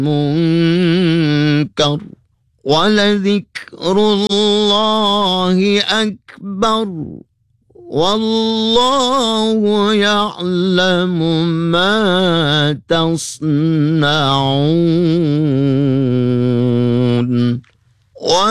منكر ولذكر الله أكبر والله يعلم ما تصنعون.